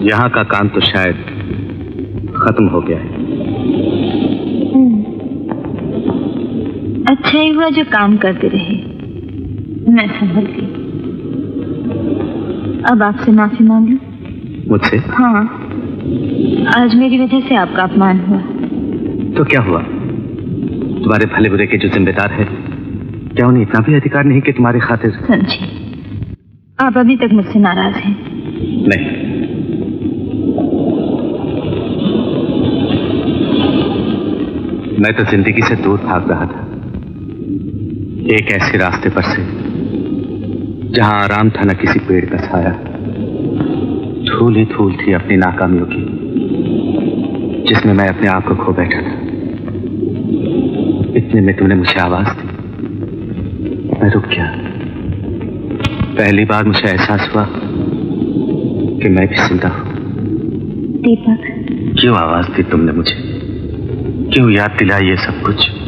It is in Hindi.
यहाँ का काम तो शायद खत्म हो गया है। अच्छा ही हुआ जो काम करते रहे, मैं संभल गई। अब आपसे माफी मांग लूं? मुझसे? हाँ, आज मेरी वजह से आपका अपमान हुआ। तो क्या हुआ? तुम्हारे भले बुरे के जो जिम्मेदार है, क्या उन्हें इतना भी अधिकार नहीं कि तुम्हारी खातिर? समझिए, आप अभी तक मुझसे नाराज हैं? नहीं, मैं तो जिंदगी से दूर भाग रहा था, एक ऐसे रास्ते पर से जहां आराम था न किसी पेड़ का छाया, धूल ही धूल थी अपनी नाकामियों की, जिसमें मैं अपने आप को खो बैठा था। इतने में तुमने मुझे आवाज दी, मैं रुक गया। पहली बार मुझे एहसास हुआ कि मैं भी जिंदा हूं। दीपक, क्यों आवाज दी तुमने मुझे? क्यों याद दिलाई ये सब कुछ?